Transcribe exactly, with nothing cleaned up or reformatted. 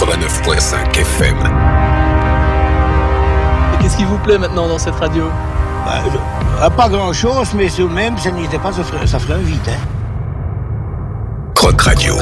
quatre-vingt-neuf virgule cinq F M. Et qu'est-ce qui vous plaît maintenant dans cette radio? Bah, euh, pas grand-chose, mais tout de même, ça n'était pas, ça ferait, ça ferait un vide, hein. Croc Radio.